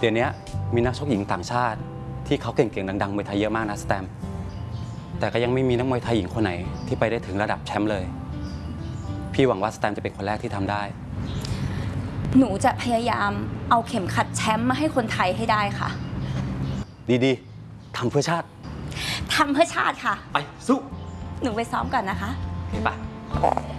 ดี๋ยวนี้มีนักชกหญิงต่างชาติที่เขาเก่งๆดังๆมวยไทยเยอะมากนะสแตมแต่ก็ยังไม่มีนักมวยไทยหญิงคนไหนที่ไปได้ถึงระดับแชมป์เลยพี่หวังว่าสแตมจะเป็นคนแรกที่ทำได้หนูจะพยายามเอาเข็มขัดแชมป์มาให้คนไทยให้ได้ค่ะดีๆทำเพื่อชาติทำเพื่อชาติค่ะไปสู้หนูไปซ้อมก่อนนะคะเห็นปะ